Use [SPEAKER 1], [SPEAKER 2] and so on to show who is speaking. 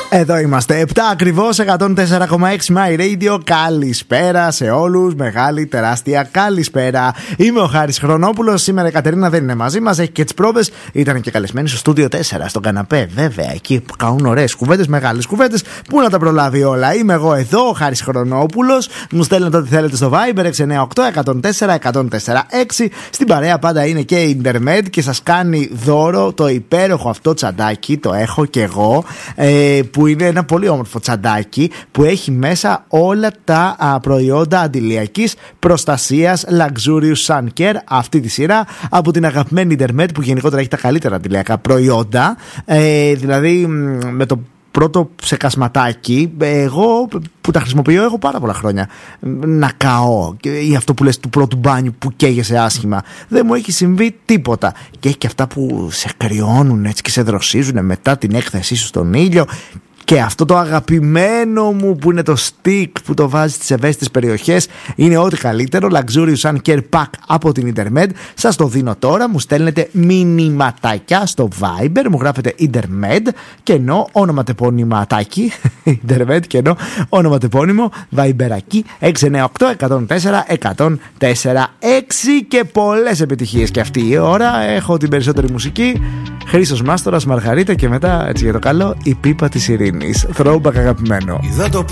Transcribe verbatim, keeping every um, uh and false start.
[SPEAKER 1] Εδώ είμαστε, επτά ακριβώς, εκατόν τέσσερα κόμμα έξι My Radio. Καλησπέρα σε όλους, μεγάλη τεράστια καλησπέρα. Είμαι ο Χάρης Χρονόπουλος. Σήμερα η Κατερίνα δεν είναι μαζί μας, έχει και τις πρόβες. Ήταν και καλεσμένη στο στούντιο τέσσερα, στον καναπέ. Βέβαια, εκεί που κάνουν ωραίες κουβέντες, μεγάλες κουβέντες. Πού να τα προλάβει όλα. Είμαι εγώ εδώ, ο Χάρης Χρονόπουλος. Μου στέλνετε ό,τι θέλετε στο Viber έξι εννιά οκτώ, εκατόν τέσσερα, εκατόν τέσσερα έξι. Στην παρέα πάντα είναι και η Intermed και σας κάνει δώρο το υπέροχο αυτό τσαντάκι. Το έχω και εγώ. Ε, που είναι ένα πολύ όμορφο τσαντάκι που έχει μέσα όλα τα α, προϊόντα αντιλιακής προστασίας Luxurious Sun Care, αυτή τη σειρά από την αγαπημένη Intermed, που γενικότερα έχει τα καλύτερα αντιλιακά προϊόντα. Ε, δηλαδή με το πρώτο ψεκασματάκι, εγώ που τα χρησιμοποιώ έχω πάρα πολλά χρόνια να καώ, ή αυτό που λες του πρώτου μπάνιου που καίγεσαι άσχημα, δεν μου έχει συμβεί τίποτα. Και έχει και αυτά που σε κρυώνουν έτσι και σε δροσίζουν μετά την έκθεσή σου στον ήλιο. Και αυτό το αγαπημένο μου που είναι το stick που το βάζει στις ευαίσθητες περιοχές, είναι ό,τι καλύτερο. Luxurious Sun Care Pack από την Intermed. Σας το δίνω τώρα. Μου στέλνετε μηνυματάκια στο Viber. Μου γράφετε Intermed και ενώ όνομα τεπώνυματάκι Intermed και ενώ όνομα τεπώνυμο Viberάκι έξι εννιά οκτώ, εκατόν τέσσερα, εκατόν τέσσερα έξι. Και πολλές επιτυχίες και αυτή η ώρα. Έχω την περισσότερη μουσική. Χρήστος Μάστορας, Μαργαρίτα και μετά, έτσι για το καλό, η Πίπα της Ειρήνης. Throwback αγαπημένο.